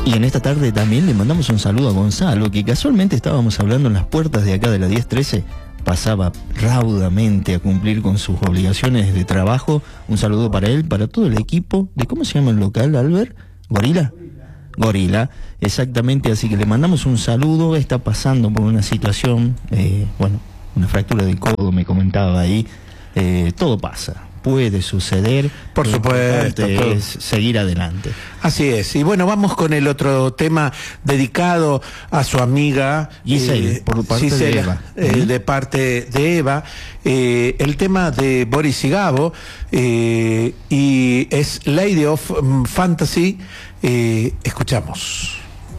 Y en esta tarde también le mandamos un saludo a Gonzalo, que casualmente estábamos hablando en las puertas de acá de la 1013, pasaba raudamente a cumplir con sus obligaciones de trabajo. Un saludo para él, para todo el equipo de, ¿cómo se llama el local, Albert? ¿Gorila? Gorila, exactamente, así que le mandamos un saludo. Está pasando por una situación, bueno, una fractura del codo, me comentaba ahí. Todo pasa, puede suceder, por supuesto, es seguir adelante. Así es. Y bueno, vamos con el otro tema dedicado a su amiga Giselle, por parte Gisela, de Eva. de parte de Eva, el tema de Boris y Gabo, y es Lady of Fantasy. Escuchamos.